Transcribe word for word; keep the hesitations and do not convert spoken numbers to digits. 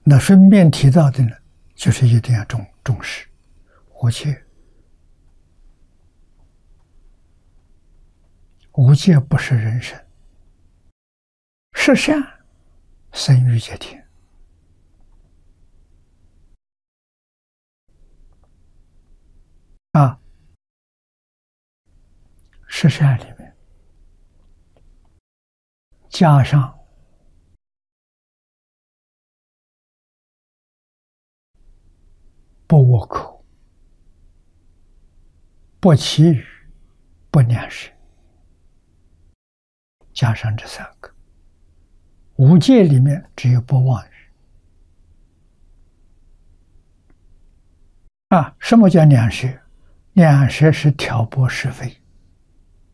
那顺便提到的呢，就是一定要重重视无戒。无戒不是人生，十善生于戒天。啊，十善里面加上不恶口、不绮语、不两舌，加上这三个。五戒里面只有不妄语。啊，什么叫两舌？两舌是挑拨是非。